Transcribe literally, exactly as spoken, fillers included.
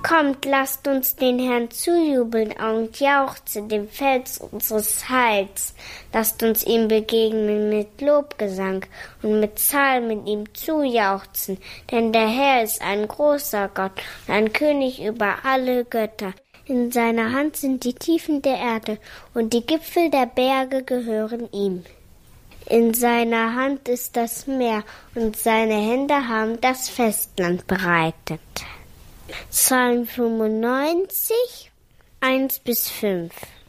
Kommt, lasst uns den Herrn zujubeln und jauchzen, dem Fels unseres Heils. Lasst uns ihm begegnen mit Lobgesang und mit Psalmen ihm zujauchzen. Denn der Herr ist ein großer Gott und ein König über alle Götter. In seiner Hand sind die Tiefen der Erde und die Gipfel der Berge gehören ihm. In seiner Hand ist das Meer und seine Hände haben das Festland bereitet. Psalm fünfundneunzig, eins bis fünf.